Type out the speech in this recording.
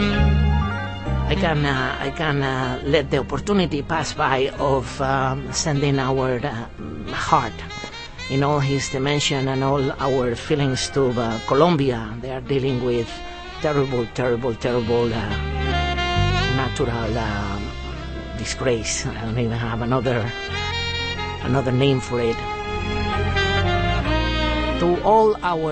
I can let the opportunity pass by of sending our heart in all his dimension and all our feelings to Colombia. They are dealing with terrible natural disgrace. I don't even have another name for it. To all our